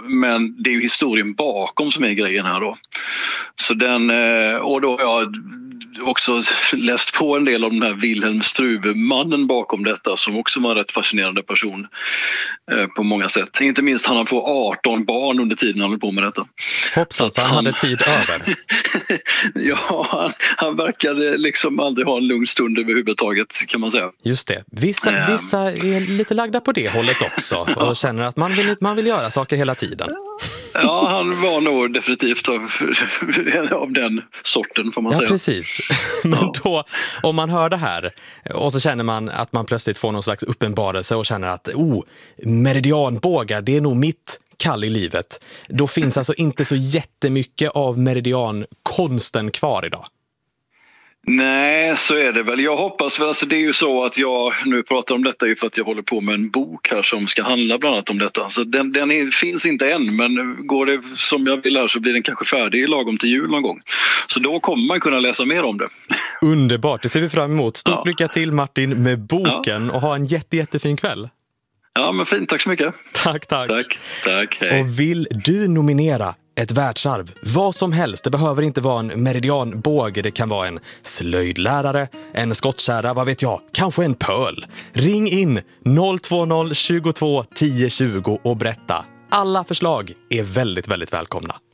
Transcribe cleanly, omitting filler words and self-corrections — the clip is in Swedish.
Men det är ju historien bakom som är grejen här då. Så och då har jag också läst på en del om den här Wilhelm Struve, mannen bakom detta, som också var en rätt fascinerande person på många sätt. Inte minst han får 18 barn under tiden han höll på med detta. Hoppsan, så han hade tid över. Ja, han verkade liksom aldrig ha en lugn stund överhuvudtaget, kan man säga. Just det. Vissa är lite lagda på det hållet också och känner att man vill göra saker hela tiden. Ja, han var nog definitivt av den sorten, får man säga. Ja, precis. Men då, om man hör det här och så känner man att man plötsligt får någon slags uppenbarelse och känner att meridianbågar, det är nog mitt kall i livet. Då finns alltså inte så jättemycket av meridiankonsten kvar idag. Nej, så är det väl. Jag hoppas väl, alltså det är ju så att jag nu pratar om detta för att jag håller på med en bok här som ska handla bland annat om detta. Så den finns inte än, men går det som jag vill här så blir den kanske färdig lagom till jul någon gång. Så då kommer man kunna läsa mer om det. Underbart, det ser vi fram emot. Stort lycka till Martin med boken och ha en jättefin kväll. Ja, men fint. Tack så mycket. Tack. Hej. Och vill du nominera ett världsarv, vad som helst, det behöver inte vara en meridianbåge, det kan vara en slöjdlärare, en skottkärra, vad vet jag, kanske en pöl. Ring in 020 22 10 20 och berätta. Alla förslag är väldigt, väldigt välkomna.